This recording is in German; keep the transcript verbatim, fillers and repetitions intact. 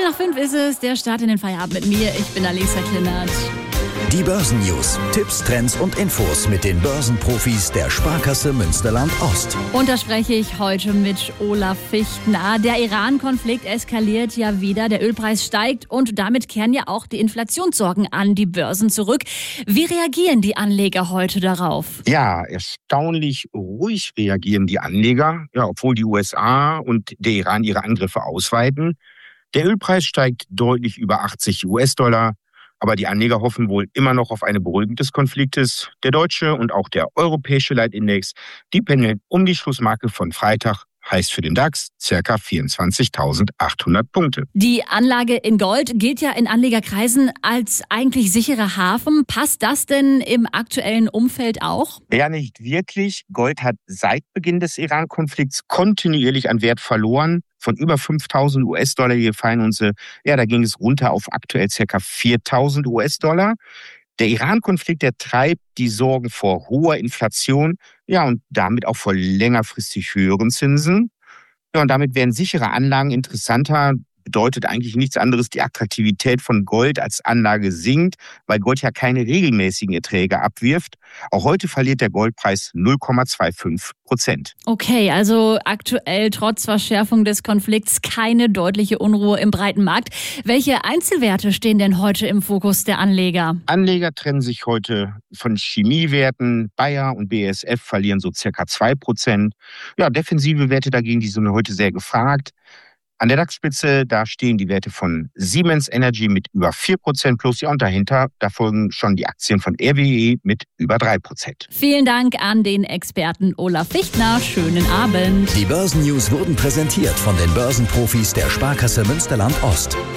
nach fünf ist es, der Start in den Feierabend mit mir. Ich bin Alisa Klinnert. Die Börsennews, Tipps, Trends und Infos mit den Börsenprofis der Sparkasse Münsterland-Ost. Und da spreche ich heute mit Olaf Fichtner. Der Iran-Konflikt eskaliert ja wieder, der Ölpreis steigt und damit kehren ja auch die Inflationssorgen an die Börsen zurück. Wie reagieren die Anleger heute darauf? Ja, erstaunlich ruhig reagieren die Anleger, ja, obwohl die U S A und der Iran ihre Angriffe ausweiten. Der Ölpreis steigt deutlich über achtzig US-Dollar. Aber die Anleger hoffen wohl immer noch auf eine Beruhigung des Konfliktes. Der deutsche und auch der europäische Leitindex, die pendeln um die Schlussmarke von Freitag, heißt für den DAX ca. vierundzwanzigtausendachthundert Punkte. Die Anlage in Gold gilt ja in Anlegerkreisen als eigentlich sicherer Hafen. Passt das denn im aktuellen Umfeld auch? Ja, nicht wirklich. Gold hat seit Beginn des Iran-Konflikts kontinuierlich an Wert verloren. Von über fünftausend US-Dollar je Feinunze, ja, da ging es runter auf aktuell ca. viertausend US-Dollar. Der Iran-Konflikt, der treibt die Sorgen vor hoher Inflation, ja, und damit auch vor längerfristig höheren Zinsen. Ja, und damit werden sichere Anlagen interessanter. Bedeutet eigentlich nichts anderes, die Attraktivität von Gold als Anlage sinkt, weil Gold ja keine regelmäßigen Erträge abwirft. Auch heute verliert der Goldpreis null Komma fünfundzwanzig Prozent. Okay, also aktuell trotz Verschärfung des Konflikts keine deutliche Unruhe im breiten Markt. Welche Einzelwerte stehen denn heute im Fokus der Anleger? Anleger trennen sich heute von Chemiewerten. Bayer und B A S F verlieren so circa zwei Prozent. Ja, defensive Werte dagegen, die sind heute sehr gefragt. An der DAX-Spitze, da stehen die Werte von Siemens Energy mit über vier Prozent plus, ja, und dahinter, da folgen schon die Aktien von R W E mit über drei Prozent. Vielen Dank an den Experten Olaf Fichtner. Schönen Abend. Die Börsennews wurden präsentiert von den Börsenprofis der Sparkasse Münsterland-Ost.